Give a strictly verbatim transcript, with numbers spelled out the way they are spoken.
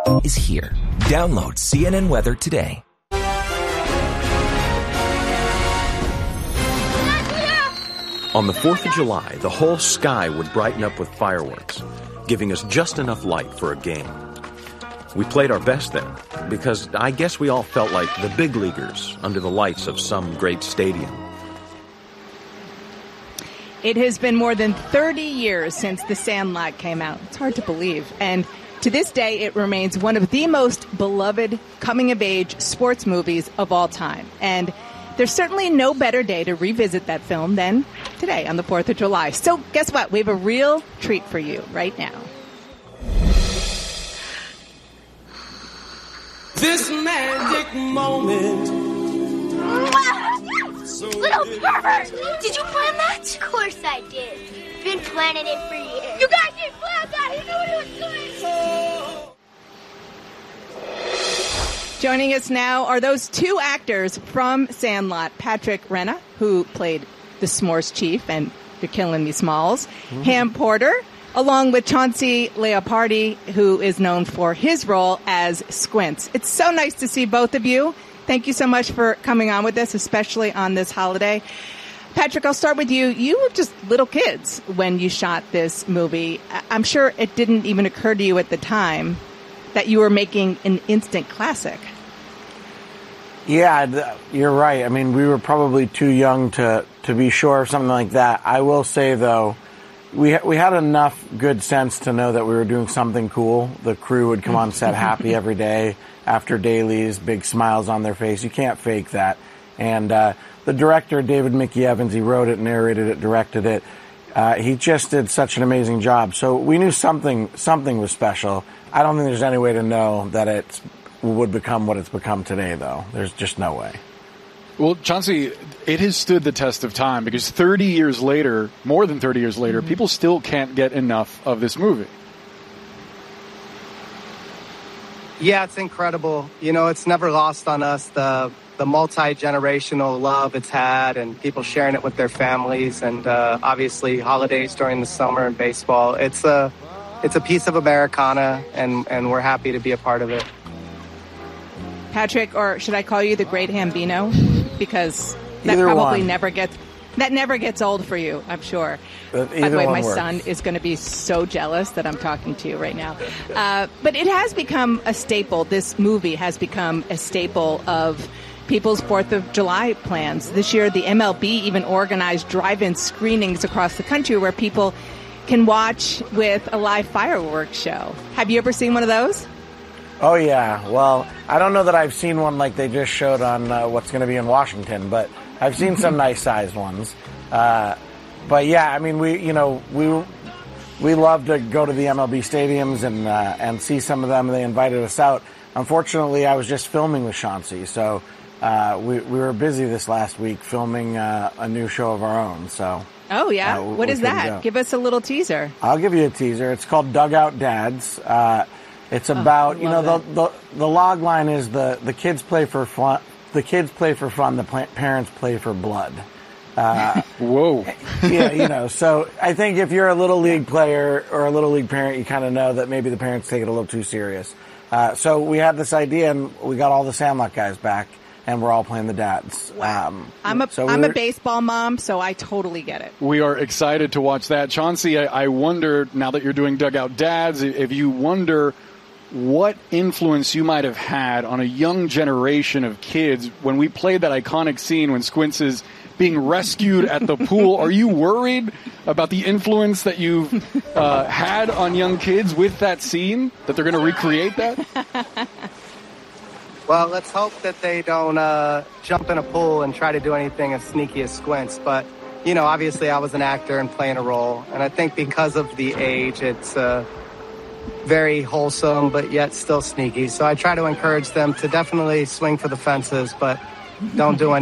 is here. Download C N N Weather today. On the fourth of July, the whole sky would brighten up with fireworks, giving us just enough light for a game. We played our best then, because I guess we all felt like the big leaguers under the lights of some great stadium. It has been more than thirty years since The Sandlot came out. It's hard to believe. And to this day, it remains one of the most beloved coming-of-age sports movies of all time. And there's certainly no better day to revisit that film than today on the fourth of July. So guess what? We have a real treat for you right now. This magic moment. Little pervert! Did you plan that? Of course I did. Been planning it for years. You guys didn't plan that! He knew what he was doing! Joining us now are those two actors from Sandlot. Patrick Renna, who played the S'mores Chief and You're Killing Me Smalls. Mm-hmm. Ham Porter, along with Chauncey Leopardi, who is known for his role as Squints. It's so nice to see both of you. Thank you so much for coming on with us, especially on this holiday. Patrick, I'll start with you. You were just little kids when you shot this movie. I'm sure it didn't even occur to you at the time that you were making an instant classic. Yeah, you're right. I mean, we were probably too young to, to be sure of something like that. I will say, though, we we had enough good sense to know that we were doing something cool. The crew would come on set happy every day after dailies, big smiles on their face. You can't fake that. And uh, the director, David Mickey Evans, he wrote it, narrated it, directed it. Uh, he just did such an amazing job. So we knew something something was special. I don't think there's any way to know that it would become what it's become today, though. There's just no way. Well, Chauncey, it has stood the test of time because thirty years later, more than thirty years later, mm-hmm. people still can't get enough of this movie. Yeah, it's incredible. You know, it's never lost on us the the multi-generational love it's had and people sharing it with their families and uh, obviously holidays during the summer and baseball. It's a it's a piece of Americana, and, and we're happy to be a part of it. Patrick, or should I call you the Great Hambino? Because that Either probably one. never gets that never gets old for you, I'm sure. But By the way, my works. son is going to be so jealous that I'm talking to you right now. Uh, but it has become a staple. This movie has become a staple of people's fourth of July plans. This year, the M L B even organized drive-in screenings across the country where people can watch with a live fireworks show. Have you ever seen one of those? Oh, yeah. Well, I don't know that I've seen one like they just showed on uh, what's going to be in Washington, but I've seen some nice-sized ones. Uh, but, yeah, I mean, we, you know, we we love to go to the M L B stadiums and uh, and see some of them. They invited us out. Unfortunately, I was just filming with Chauncey, so uh, we, we were busy this last week filming uh, a new show of our own, so... Oh, yeah? Uh, what is that? Go. Give us a little teaser. I'll give you a teaser. It's called Dugout Dads. Uh, it's about, oh, you know, the, the the log line is the, the kids play for fun, the kids play for fun, the pla- parents play for blood. Uh, Whoa. Yeah, you know, so I think if you're a Little League player or a Little League parent, you kind of know that maybe the parents take it a little too serious. Uh, so we had this idea, and we got all the Sandlot guys back, and we're all playing the dads. Wow. Um, I'm a so I'm we a baseball mom, so I totally get it. We are excited to watch that. Chauncey, I, I wonder, now that you're doing Dugout Dads, if you wonder what influence you might have had on a young generation of kids when we played that iconic scene when Squints is being rescued at the pool. Are you worried about the influence that you've uh, had on young kids with that scene, that they're going to recreate that? Well, let's hope that they don't uh, jump in a pool and try to do anything as sneaky as Squints. But, you know, obviously I was an actor and playing a role. And I think because of the age, it's uh, very wholesome, but yet still sneaky. So I try to encourage them to definitely swing for the fences, but don't do any